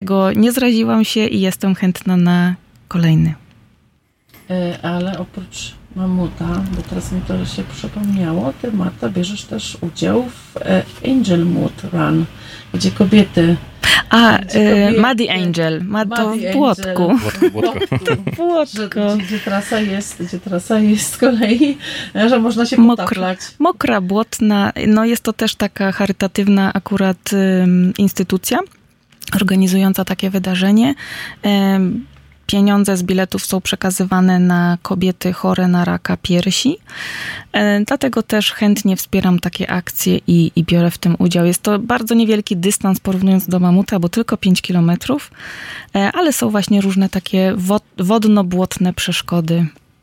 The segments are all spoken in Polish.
dlatego nie zraziłam się i jestem chętna na kolejny. Ale oprócz mamuta, bo teraz mi to się przypomniało, ty, Marta, bierzesz też udział w Angel Mood Run, gdzie kobiety... Muddy Angel, ma to w Błotku. Gdzie trasa jest z kolei, że można się potaplać. Mokra, błotna, no jest to też taka charytatywna akurat instytucja organizująca takie wydarzenie. Pieniądze z biletów są przekazywane na kobiety chore na raka piersi. Dlatego też chętnie wspieram takie akcje i biorę w tym udział. Jest to bardzo niewielki dystans porównując do mamuta, bo tylko 5 kilometrów, ale są właśnie różne takie wodno-błotne przeszkody.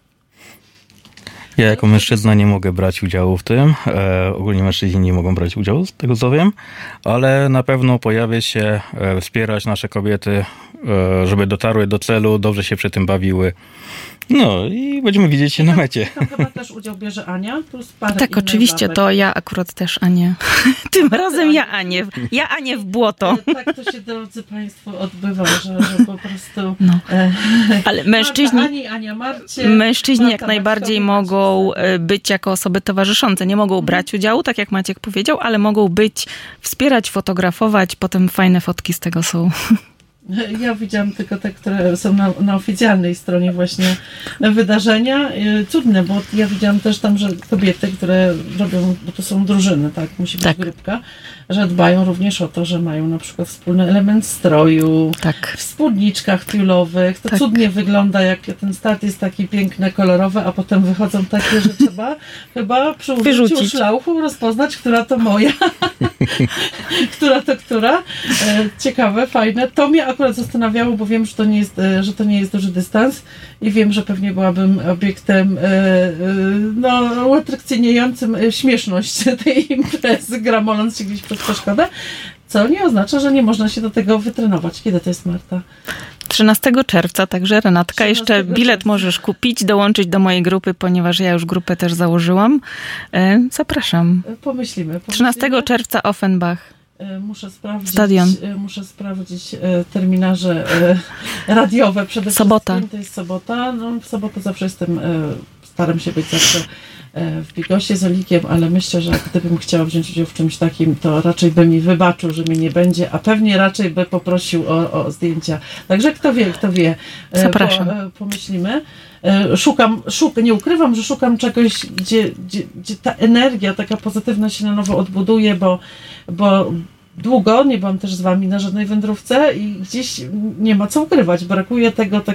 Ja jako mężczyzna nie mogę brać udziału w tym. Ogólnie mężczyźni nie mogą brać udziału, z tego co wiem, ale na pewno pojawię się wspierać nasze kobiety, żeby dotarły do celu, dobrze się przy tym bawiły. No i będziemy widzieć się na mecie. Tam chyba też udział bierze Ania, plus parę Tak, oczywiście, babek. to ja akurat też Anię. Tym razem ja Anię w błoto. Tak to się, drodzy Państwo, odbywa, że po prostu... No. Ale mężczyźni, Marta, Ania, Marcie, mężczyźni jak Marta, najbardziej Maćkowi, mogą być jako osoby towarzyszące. Nie mogą brać udziału, tak jak Maciek powiedział, ale mogą wspierać, fotografować, potem fajne fotki z tego są. Ja widziałam tylko te, które są na oficjalnej stronie właśnie wydarzenia. Cudne, bo ja widziałam też tam, że kobiety, które robią, bo to są drużyny, tak, musi być grupka, że dbają również o to, że mają na przykład wspólny element stroju, w spódniczkach tiulowych. To cudnie wygląda, jak ten start jest taki piękny, kolorowy, a potem wychodzą takie, że trzeba chyba przy użyciu szlauchu rozpoznać, która to moja, która. Ciekawe, fajne. To mnie akurat zastanawiało, bo wiem, że to nie jest duży dystans i wiem, że pewnie byłabym obiektem uatrakcyjniającym śmieszność tej imprezy, gramoląc się gdzieś przez przeszkodę, co nie oznacza, że nie można się do tego wytrenować. Kiedy to jest, Marta? 13 czerwca, także Renatka, jeszcze bilet możesz kupić, dołączyć do mojej grupy, ponieważ ja już grupę też założyłam. Zapraszam. Pomyślimy. 13 czerwca Offenbach. Muszę sprawdzić terminarze radiowe przede wszystkim. Sobota. To jest sobota. No, w sobotę zawsze staram się być zawsze w Bigosie z Olikiem, ale myślę, że gdybym chciała wziąć udział w czymś takim, to raczej by mi wybaczył, że mnie nie będzie, a pewnie raczej by poprosił o zdjęcia. Także kto wie. Zapraszam. Pomyślimy. Nie ukrywam, że szukam czegoś, gdzie ta energia taka pozytywna się na nowo odbuduje, bo długo nie byłam też z wami na żadnej wędrówce i gdzieś nie ma co ukrywać. Brakuje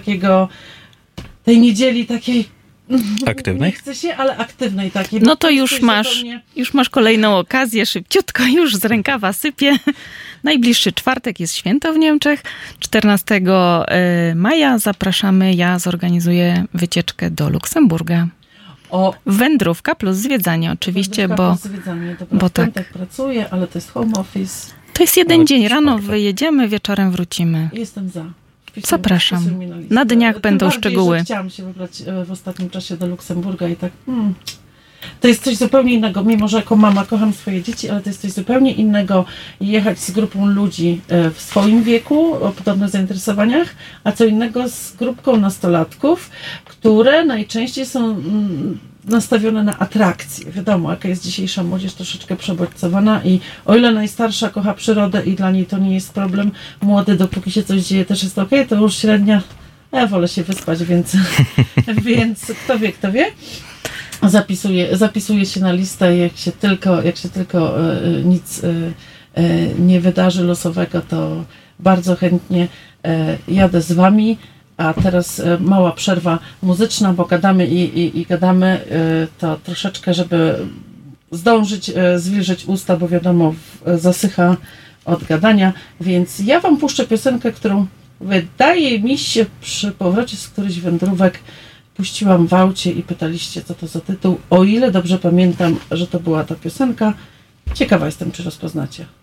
tej niedzieli takiej aktywnej? Nie chce się, ale aktywnej takiej. No to już masz kolejną okazję, szybciutko już z rękawa sypie. Najbliższy czwartek jest święto w Niemczech. 14 maja zapraszamy, ja zorganizuję wycieczkę do Luksemburga. Wędrówka plus zwiedzanie oczywiście, bo tak. Pracuję, ale to jest home office. To jest jeden dzień, rano wyjedziemy, wieczorem wrócimy. Jestem za. Zapraszam. Na dniach będą szczegóły. Chciałam się wybrać w ostatnim czasie do Luksemburga i tak... To jest coś zupełnie innego, mimo że jako mama kocham swoje dzieci, ale to jest coś zupełnie innego jechać z grupą ludzi w swoim wieku, o podobnych zainteresowaniach, a co innego z grupką nastolatków, które najczęściej są nastawione na atrakcje. Wiadomo, jaka jest dzisiejsza młodzież, troszeczkę przebodźcowana i o ile najstarsza kocha przyrodę i dla niej to nie jest problem, młody, dopóki się coś dzieje, też jest okej, to już średnia, ja wolę się wyspać, więc kto wie. Zapisuję się na listę, jak się tylko nic nie wydarzy losowego, to bardzo chętnie jadę z wami. A teraz mała przerwa muzyczna, bo gadamy i gadamy, to troszeczkę, żeby zdążyć zwilżyć usta, bo wiadomo, zasycha od gadania, więc ja wam puszczę piosenkę, którą wydaje mi się przy powrocie z którychś wędrówek puściłam w aucie i pytaliście, co to za tytuł. O ile dobrze pamiętam, że to była ta piosenka, ciekawa jestem, czy rozpoznacie.